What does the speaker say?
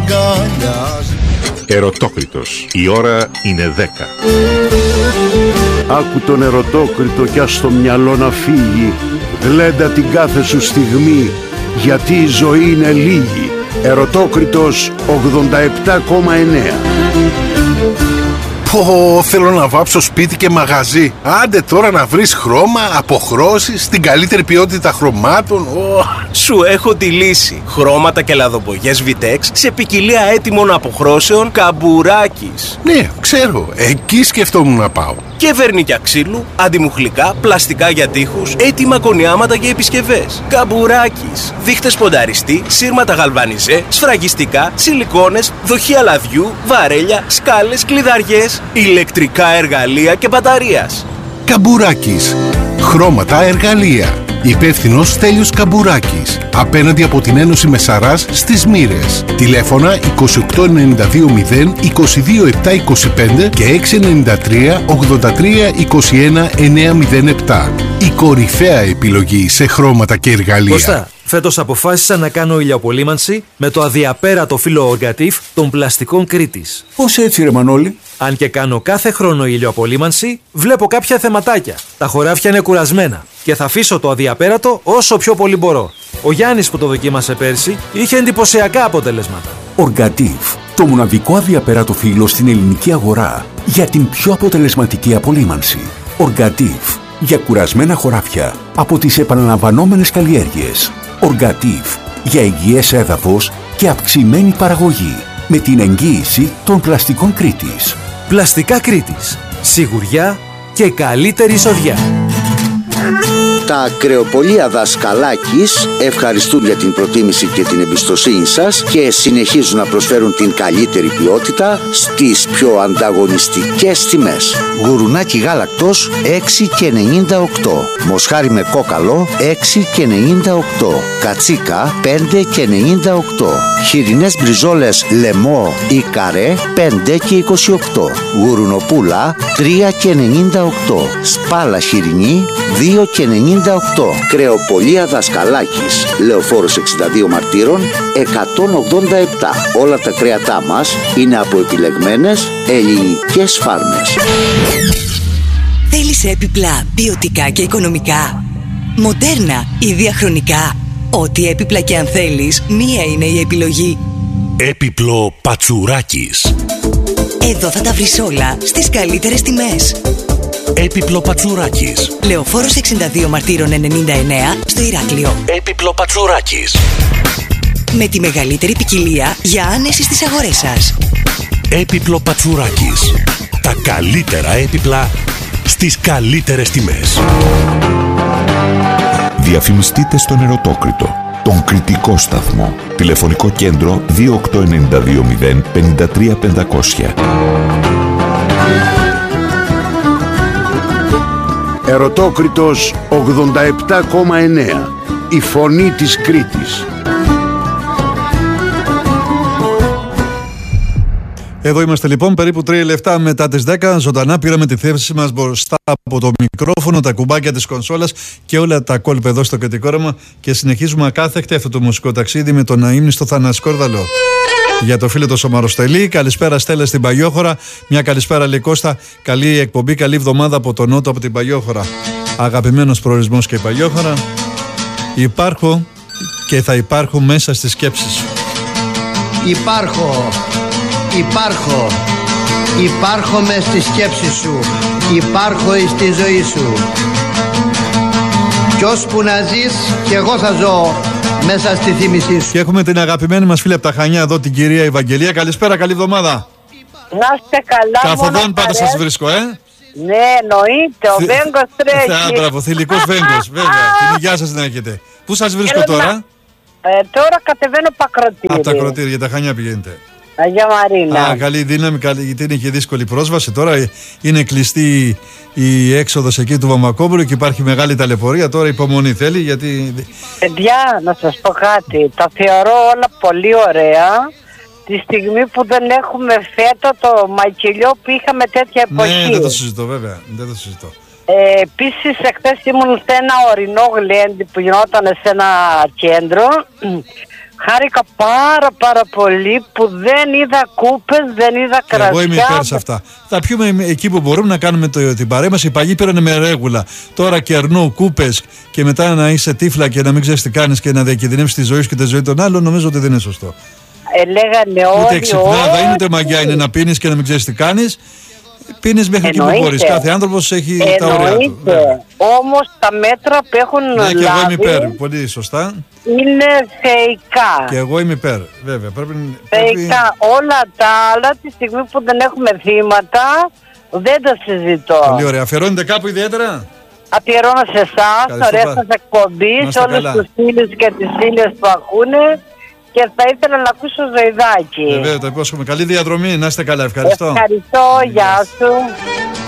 αγκαλιάζει. Ερωτόκριτος. Η ώρα είναι 10. Άκου τον ερωτόκριτο κι ας το μυαλό να φύγει. Γλέντα την κάθε σου στιγμή, γιατί η ζωή είναι λίγη. Ερωτόκριτος 87,9. Πω, θέλω να βάψω σπίτι και μαγαζί. Άντε τώρα να βρεις χρώμα, αποχρώσεις, την καλύτερη ποιότητα χρωμάτων. Σου έχω τη λύση. Χρώματα και λαδοπογιές Vitex σε ποικιλία έτοιμων αποχρώσεων Καμπουράκης. Ναι, ξέρω. Εκεί σκεφτόμουν να πάω. Και βερνίκια ξύλου, αντιμουχλικά, πλαστικά για τοίχους, έτοιμα κονιάματα για επισκευές. Καμπουράκης. Δείχτες πονταριστή, σύρματα γαλβανιζέ, σφραγιστικά, σιλικόνες, δοχεία λαδιού, βαρέλια, σκάλες, κλειδαριές, ηλεκτρικά εργαλεία και μπαταρίας. Καμπουράκης. Χρώματα, εργαλεία. Υπεύθυνος Στέλιος Καμπουράκης. Απέναντι από την Ένωση Μεσαράς στις Μοίρες. Τηλέφωνα 2892 0 22 725 και 693 83 21 907. Η κορυφαία επιλογή σε χρώματα και εργαλεία. Κώστα, φέτος αποφάσισα να κάνω ηλιοαπολύμανση με το αδιαπέρατο φύλλο Orgatif των πλαστικών Κρήτης. Πώς έτσι ρε Μανώλη? Αν και κάνω κάθε χρόνο ηλιοαπολύμανση, βλέπω κάποια θεματάκια. Τα χωράφια είναι κουρασμένα και θα αφήσω το αδιαπέρατο όσο πιο πολύ μπορώ. Ο Γιάννης που το δοκίμασε πέρσι είχε εντυπωσιακά αποτελέσματα. Orgatif, το μοναδικό αδιαπέρατο φύλλο στην ελληνική αγορά για την πιο αποτελεσματική απολύμανση. Orgatif, για κουρασμένα χωράφια από τις επαναλαμβανόμενες καλλιέργειες. Orgatif, για υγιές έδαφος και αυξημένη παραγωγή. Με την εγγύηση των πλαστικών Κρήτης. Πλαστικά Κρήτης. Σιγουριά και καλύτερη εισοδιά. Τα κρεοπολία Δασκαλάκης ευχαριστούν για την προτίμηση και την εμπιστοσύνη σας και συνεχίζουν να προσφέρουν την καλύτερη ποιότητα στις πιο ανταγωνιστικές τιμές. Γουρουνάκι γάλακτος 6,98. Μοσχάρι με κόκαλο 6,98. Κατσίκα 5,98. Χοιρινές μπριζόλες λεμό ή καρέ 5,28. Γουρουνοπούλα 3,98. Σπάλα χοιρινή 2,98. Κρεοπολία Δασκαλάκης, Λεωφόρος 62 Μαρτύρων 187. Όλα τα κρέατά μας είναι από επιλεγμένες ελληνικές φάρμες. Θέλεις έπιπλα ποιοτικά και οικονομικά, μοντέρνα ή διαχρονικά? Ό,τι έπιπλα και αν θέλεις, μία είναι η επιλογή. Έπιπλο Πατσουράκης. Εδώ θα τα βρεις όλα στις καλύτερες τιμές. Έπιπλο Πατσουράκης. Λεωφόρος 62 Μαρτύρων 99 στο Ηράκλειο. Έπιπλο Πατσουράκης. Με τη μεγαλύτερη ποικιλία για άνεση στις αγορές σας. Έπιπλο Πατσουράκης. Τα καλύτερα έπιπλα στις καλύτερες τιμές. Διαφημιστείτε στον Ερωτόκριτο, τον κριτικό σταθμό. Τηλεφωνικό κέντρο 28920 53 500. Ερωτόκριτος 87,9. Η φωνή της Κρήτης. Εδώ είμαστε λοιπόν περίπου 3 λεπτά μετά τις 10. Ζωντανά πήραμε τη θέση μας μπροστά από το μικρόφωνο, τα κουμπάκια της κονσόλας και όλα τα κόλπα εδώ στο κριτικόραμα και συνεχίζουμε ακάθεκτα αυτό το μουσικό ταξίδι με τον αείμνηστο Θανάση Κορδαλό. Για το φίλο το Σωμαροστελή, καλησπέρα Στέλλα στην Παγιόχωρα. Μια καλησπέρα Λικώστα. Καλή εκπομπή, καλή εβδομάδα από τον Νότο, από την Παγιόχωρα. Αγαπημένος προορισμός και η Παγιόχωρα. Υπάρχω και θα υπάρχω μέσα στις σκέψεις σου. Υπάρχω μες στη σκέψη σου. Υπάρχω στη ζωή σου. Κι ώσπου να ζεις κι εγώ θα ζω μέσα στη θύμησή σου. Και έχουμε την αγαπημένη μας φίλη από τα Χανιά εδώ, την κυρία Ευαγγελία. Καλησπέρα, καλή εβδομάδα. Να είστε καλά. Καθοδόν πάντα σας βρίσκω, Ναι, εννοείται, ο Βέγκος τρέχει. Μπράβο, θηλυκός Βέγκος, βέβαια. Την υγειά σας να έχετε. Πού σας βρίσκω τώρα? Τώρα κατεβαίνω Πακροτήρι. Από τα Κροτήρια, για τα Χανιά πηγαίνετε. Αγία Μαρίνα. Καλή δύναμη, γιατί είναι και δύσκολη πρόσβαση. Τώρα είναι κλειστή η έξοδος εκεί του Βαμακόπουλου και υπάρχει μεγάλη ταλαιπωρία. Τώρα υπομονή θέλει, γιατί... Παιδιά, να σας πω κάτι. Τα θεωρώ όλα πολύ ωραία. Τη στιγμή που δεν έχουμε φέτο το μακελιό που είχαμε τέτοια εποχή. Ναι, δεν το συζητώ βέβαια. Δεν το συζητώ. Επίσης, εχθές ήμουν σε ένα ορεινό γλέντι που γινόταν σε ένα κέντρο. Χάρηκα πάρα πολύ που δεν είδα κούπες, δεν είδα κρασιά. Εγώ είμαι υπέρ σε αυτά. Θα πιούμε εκεί που μπορούμε να κάνουμε την παρέα μας. Οι παλιοί πήρανε με ρέγουλα. Τώρα κερνού, κούπες και μετά να είσαι τύφλα και να μην ξέρεις τι κάνεις και να διακινδυνεύσεις τη ζωή σου και τη ζωή των άλλων, νομίζω ότι δεν είναι σωστό. Λέγανε όλοι. Ούτε εξυπνάδα είναι, ούτε μαγιά είναι να πίνεις και να μην ξέρεις τι κάνεις. Πίνεις μέχρι εκεί που μπορείς. Κάθε άνθρωπος έχει τα όρια του. Όμως τα μέτρα που έχουν λάβει. Και εγώ είμαι υπέρ. Πολύ σωστά. Είναι θεϊκά. Και εγώ είμαι υπέρ. Βέβαια. Θεϊκά. Όλα τα άλλα, τη στιγμή που δεν έχουμε θύματα, δεν τα συζητώ. Πολύ ωραία. Αφιερώνετε κάπου ιδιαίτερα? Αφιερώνω σε εσάς, ωραία σας εκπομπή, σε όλους τους φίλους και τις φίλες που ακούνε. Και θα ήθελα να ακούσω Ζωηδάκη. Βέβαια, το υπόσχομαι. Καλή διαδρομή, να είστε καλά. Ευχαριστώ. Ευχαριστώ, γεια σου.